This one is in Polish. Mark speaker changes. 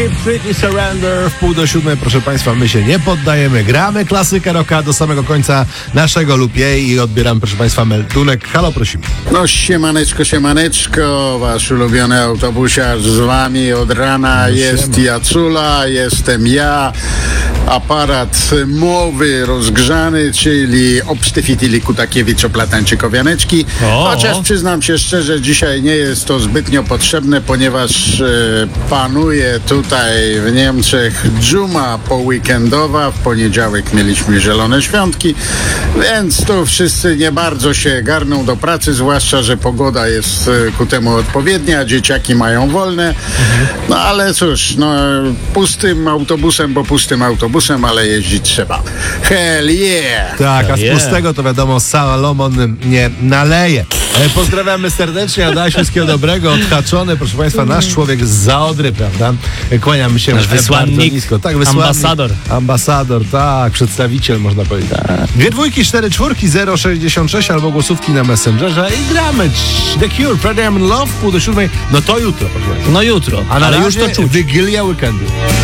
Speaker 1: Keep Pretty Surrender w 6:30, proszę Państwa, my się nie poddajemy, gramy klasykę rocka do samego końca naszego lub jej i odbieramy, proszę Państwa, meldunek. Halo, prosimy.
Speaker 2: No siemaneczko, wasz ulubiony autobusiarz z wami od rana, jest Jacula, jestem ja, aparat mowy rozgrzany, czyli obsztyfitili kutakiewicz oplatańczykowianeczki, chociaż przyznam się szczerze, dzisiaj nie jest to zbytnio potrzebne, ponieważ panuje tutaj w Niemczech dżuma poweekendowa, w poniedziałek mieliśmy zielone świątki, więc tu wszyscy nie bardzo się garną do pracy, zwłaszcza, że pogoda jest ku temu odpowiednia, dzieciaki mają wolne, no ale cóż, no pustym autobusem, bo pustym autobusem, ale jeździć trzeba. Hell yeah!
Speaker 1: Tak, a z pustego to wiadomo, Salomon nie naleje. Pozdrawiamy serdecznie, Adaś, wszystkiego dobrego, odhaczony, proszę Państwa, nasz człowiek z Zaodry, prawda? Kłaniamy się
Speaker 3: nasz wysłannik,
Speaker 1: nisko. Tak, wysłannik, ambasador, tak, przedstawiciel, można powiedzieć. Tak. 2 2 4 4 066 albo głosówki na Messengerze i gramy. The Cure, Pretty I'm in Love, 6:30. No to jutro, proszę Państwa.
Speaker 3: No jutro,
Speaker 1: A na
Speaker 3: ale
Speaker 1: razie
Speaker 3: już to czuć.
Speaker 1: Wigilia weekendu.